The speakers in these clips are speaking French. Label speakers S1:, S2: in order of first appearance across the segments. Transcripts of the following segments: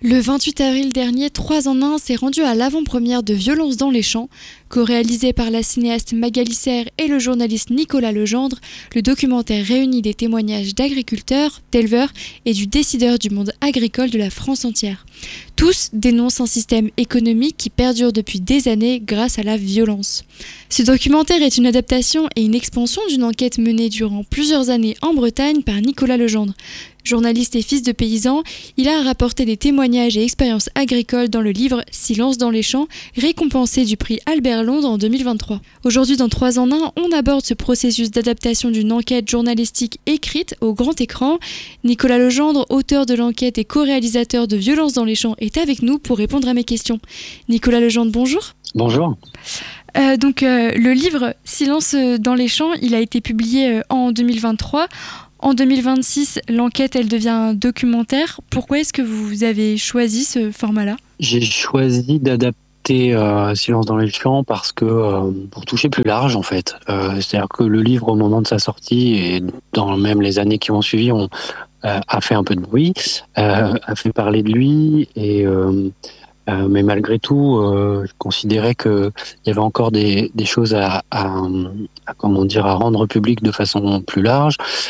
S1: Le 28 avril dernier, 3 en 1 s'est rendu à l'avant-première de Violence dans les champs. Co-réalisé par la cinéaste Magali Serre et le journaliste Nicolas Legendre, le documentaire réunit des témoignages d'agriculteurs, d'éleveurs et du décideur du monde agricole de la France entière. Tous dénoncent un système économique qui perdure depuis des années grâce à la violence. Ce documentaire est une adaptation et une expansion d'une enquête menée durant plusieurs années en Bretagne par Nicolas Legendre. Journaliste et fils de paysan, il a rapporté des témoignages et expériences agricoles dans le livre Silence dans les champs, récompensé du prix Albert Londres en 2023. Aujourd'hui, dans 3 en 1, on aborde ce processus d'adaptation d'une enquête journalistique écrite au grand écran. Nicolas Legendre, auteur de l'enquête et co-réalisateur de Violence dans les champs, est avec nous pour répondre à mes questions. Nicolas Legendre, bonjour.
S2: Bonjour.
S1: Le livre Silence dans les champs, il a été publié en 2023. En 2026, l'enquête, elle devient un documentaire. Pourquoi est-ce que vous avez choisi ce format-là ?
S2: J'ai choisi d'adapter Silence dans les champs parce que pour toucher plus large en fait. C'est-à-dire que le livre au moment de sa sortie et dans même les années qui ont suivi a fait un peu de bruit, a fait parler de lui mais malgré tout, je considérais qu'il y avait encore des choses à rendre publiques de façon plus large.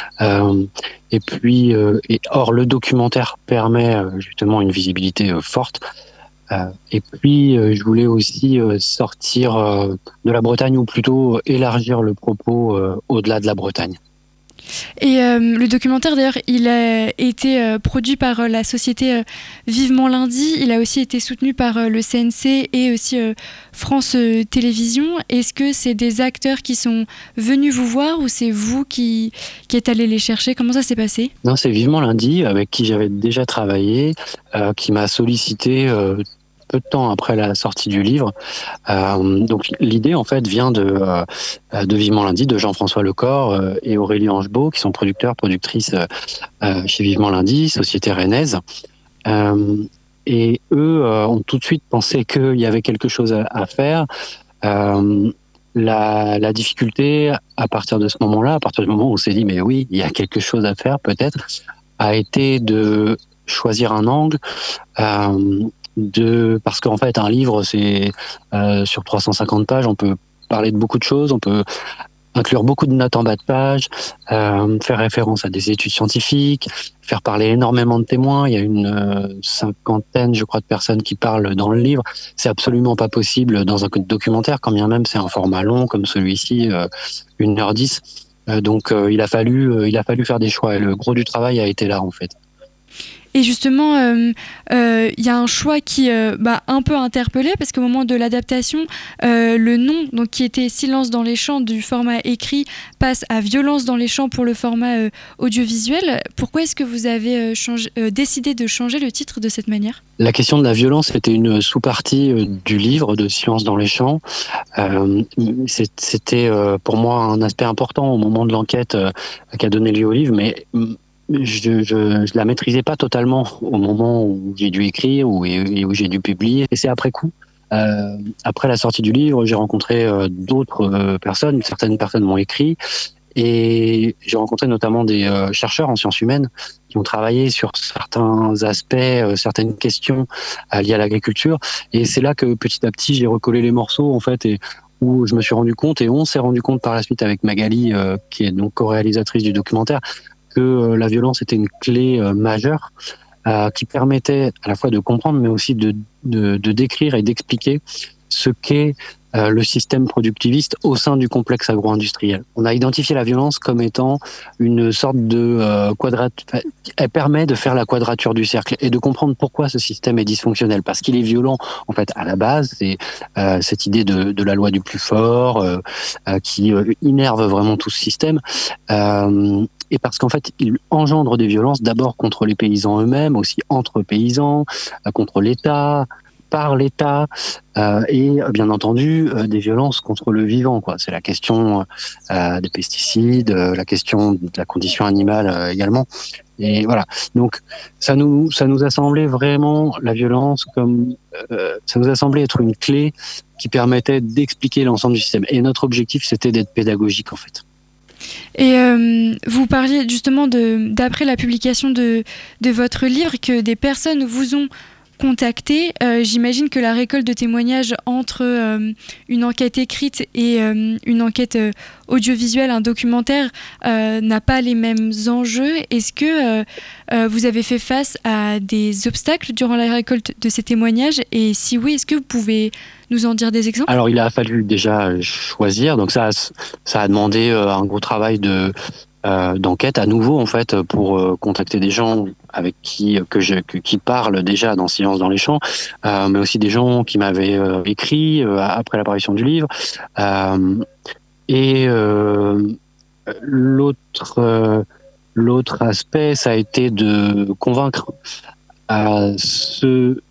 S2: Or, le documentaire permet justement une visibilité forte. Je voulais aussi sortir de la Bretagne, ou plutôt élargir le propos au-delà de la Bretagne.
S1: Et le documentaire, d'ailleurs, il a été produit par la société Vivement Lundi. Il a aussi été soutenu par le CNC et aussi France Télévisions. Est-ce que c'est des acteurs qui sont venus vous voir ou c'est vous qui êtes allé les chercher ? Comment ça s'est passé ?
S2: Non, c'est Vivement Lundi, avec qui j'avais déjà travaillé, qui m'a sollicité peu de temps après la sortie du livre. Donc l'idée en fait vient de Vivement Lundi, de Jean-François Lecor et Aurélie Angebault, qui sont productrices chez Vivement Lundi, société rennaise. Et eux ont tout de suite pensé qu'il y avait quelque chose à faire. La difficulté, à partir de ce moment-là, à partir du moment où on s'est dit mais oui, il y a quelque chose à faire peut-être, a été de choisir un angle. Parce qu'en fait un livre c'est sur 350 pages, on peut parler de beaucoup de choses, on peut inclure beaucoup de notes en bas de page, faire référence à des études scientifiques, faire parler énormément de témoins. Il y a une cinquantaine, je crois, de personnes qui parlent dans le livre. C'est absolument pas possible dans un documentaire, quand bien même c'est un format long comme celui-ci, 1h10. Donc il a fallu faire des choix et le gros du travail a été là en fait.
S1: Et justement, y a un choix qui un peu interpellé, parce qu'au moment de l'adaptation, le nom, donc, qui était Silence dans les champs du format écrit, passe à Violence dans les champs pour le format audiovisuel. Pourquoi est-ce que vous avez décidé de changer le titre de cette manière ?
S2: La question de la violence était une sous-partie du livre de Silence dans les champs. C'était pour moi un aspect important au moment de l'enquête qui a donné lieu au livre, mais je la maîtrisais pas totalement au moment où j'ai dû écrire où j'ai dû publier. Et c'est après coup, après la sortie du livre, j'ai rencontré d'autres personnes. Certaines personnes m'ont écrit et j'ai rencontré notamment des chercheurs en sciences humaines qui ont travaillé sur certains aspects, certaines questions liées à l'agriculture. Et c'est là que petit à petit j'ai recollé les morceaux en fait, et où je me suis rendu compte, et on s'est rendu compte par la suite avec Magali, qui est donc co-réalisatrice du documentaire, que la violence était une clé majeure qui permettait à la fois de comprendre, mais aussi de décrire et d'expliquer ce qu'est le système productiviste au sein du complexe agro-industriel. On a identifié la violence comme étant une sorte de quadrature. Elle permet de faire la quadrature du cercle et de comprendre pourquoi ce système est dysfonctionnel. Parce qu'il est violent, en fait, à la base. C'est cette idée de la loi du plus fort qui innerve vraiment tout ce système. Et parce qu'en fait, il engendre des violences d'abord contre les paysans eux-mêmes, aussi entre paysans, contre l'État, par l'État, et bien entendu des violences contre le vivant, quoi. C'est la question des pesticides, la question de la condition animale également. Et voilà. Donc ça nous a semblé vraiment la violence comme ça nous a semblé être une clé qui permettait d'expliquer l'ensemble du système. Et notre objectif, c'était d'être pédagogique en fait.
S1: Et vous parliez justement d'après la publication de votre livre, que des personnes vous ont contacté. J'imagine que la récolte de témoignages entre une enquête écrite et une enquête audiovisuelle, un documentaire, n'a pas les mêmes enjeux. Est-ce que vous avez fait face à des obstacles durant la récolte de ces témoignages? Et si oui, est-ce que vous pouvez nous en dire des exemples?
S2: Alors, il a fallu déjà choisir. Donc, ça a demandé un gros travail d'enquête à nouveau, en fait, pour contacter des gens avec qui parlent déjà dans Silence dans les champs, mais aussi des gens qui m'avaient écrit après l'apparition du livre. Et l'autre aspect, ça a été de convaincre ceux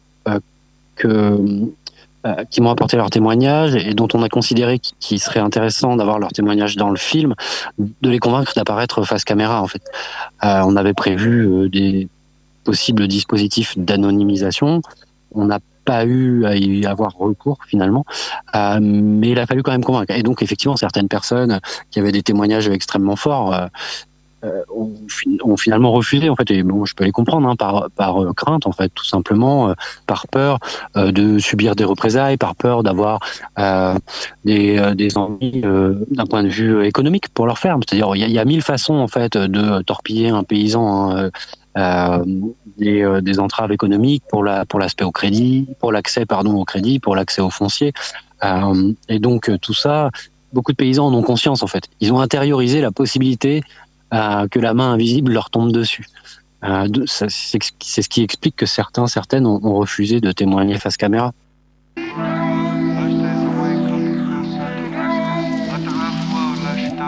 S2: qui m'ont apporté leur témoignage et dont on a considéré qu'il serait intéressant d'avoir leur témoignage dans le film, de les convaincre d'apparaître face caméra, en fait. On avait prévu des possibles dispositifs d'anonymisation. On n'a pas eu à y avoir recours finalement, mais il a fallu quand même convaincre. Et donc effectivement, certaines personnes qui avaient des témoignages extrêmement forts ont finalement refusé, en fait. Et bon, je peux les comprendre, hein, par crainte, en fait, tout simplement, par peur de subir des représailles, par peur d'avoir des ennuis d'un point de vue économique pour leur ferme. C'est-à-dire, il y a 1000 façons, en fait, de torpiller un paysan, hein, des entraves économiques pour l'aspect au crédit, pour l'accès au crédit, pour l'accès au foncier, et donc tout ça, beaucoup de paysans en ont conscience, en fait. Ils ont intériorisé la possibilité que la main invisible leur tombe dessus. C'est ce qui explique que certaines ont refusé de témoigner face caméra.